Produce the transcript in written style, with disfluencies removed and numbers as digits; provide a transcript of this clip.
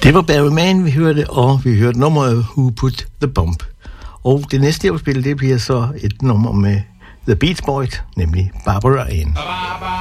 Det var Barry Mann, vi hørte, og vi hørte nummeret Who Put the Bomb. Og det næste, jeg vil spille, det bliver så et nummer med The Beach Boys, nemlig Barbara Ann.